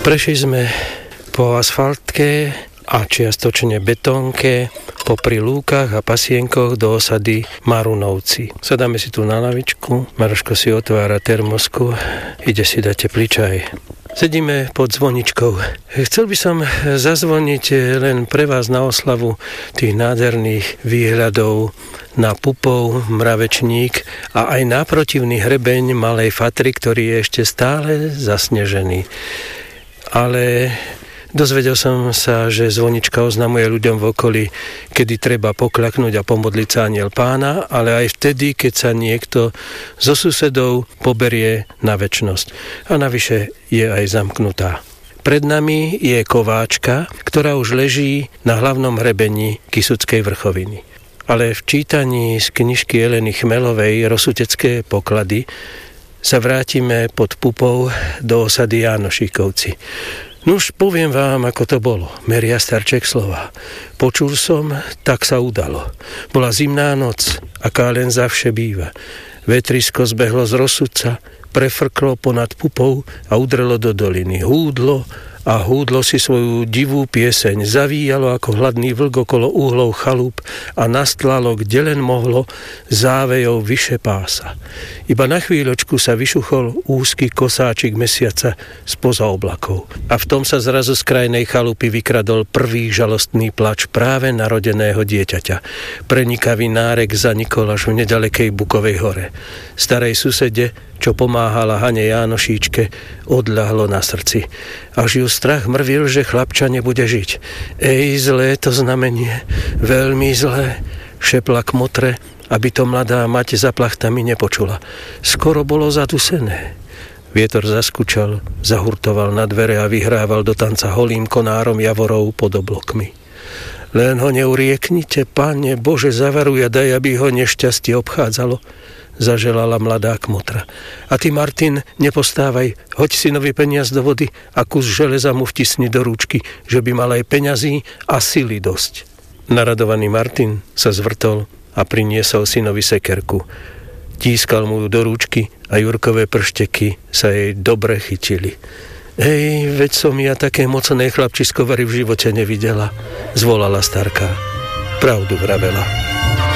Prešli sme po asfaltke a čiastočne betónke, popri lúkach a pasienkoch do osady Marunovci. Sadáme si tu na lavičku, Maroško si otvára termosku, ide si dať teplý čaj. Sedíme pod zvoničkou. Chcel by som zazvoniť len pre vás na oslavu tých nádherných výhľadov na Pupov, Mravečník a aj na protivný hrebeň Malej Fatry, ktorý je ešte stále zasnežený. Ale dozvedel som sa, že zvonička oznamuje ľuďom v okolí, kedy treba pokľaknúť a pomodliť sa Anjel Pána, ale aj vtedy, keď sa niekto zo susedov poberie na večnosť. A navyše je aj zamknutá. Pred nami je kováčka, ktorá už leží na hlavnom hrebení Kysuckej vrchoviny. Ale v čítaní z knižky Eleny Chmelovej Rosutecké poklady sa vrátime pod Pupov do osady Jánošíkovci. Nuž, poviem vám, ako to bolo. Meria starček slova. Počul som, tak sa udalo. Bola zimná noc, aká len zavše býva. Vetrisko zbehlo z Rosudca, prefrklo ponad Pupou a udrelo do doliny. Húdlo si svoju divú pieseň, zavíjalo ako hladný vlk okolo úhlov chalúp a nastlalo, kde len mohlo, závejou vyše pása. Iba na chvíľočku sa vyšuchol úzky kosáčik mesiaca spoza oblakov. A v tom sa zrazu z krajnej chalupy vykradol prvý žalostný plač práve narodeného dieťaťa. Prenikavý nárek zanikol až v nedalekej Bukovej hore. Starej susede, čo pomáhala Hane Jánošíčke, odľahlo na srdci. Až ju strach mrvil, že chlapča nebude žiť. Ej, zlé to znamenie, veľmi zlé, šepla kmotre, aby to mladá mať za plachtami nepočula. Skoro bolo zadusené. Vietor zaskučal, zahurtoval na dvere a vyhrával do tanca holým konárom javorov pod oblokmi. Len ho neurieknite, Pane Bože, zavaruj a daj, aby ho nešťastie obchádzalo, zaželala mladá kmotra. A ty, Martin, nepostávaj, hoď synovi peniaz do vody a kus železa mu vtisni do rúčky, že by mal aj peňazí a sily dosť. Naradovaný Martin sa zvrtol a priniesol synovi sekerku. Tískal mu ju do rúčky a Jurkové pršteky sa jej dobre chytili. Hej, veď som ja také mocné chlapčisko v živote nevidela, zvolala starka. Pravdu vravela.